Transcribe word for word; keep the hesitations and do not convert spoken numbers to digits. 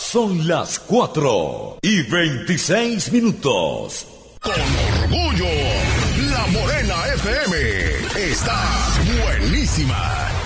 Son las cuatro y veintiséis minutos. Con orgullo, La Morena F M está buenísima.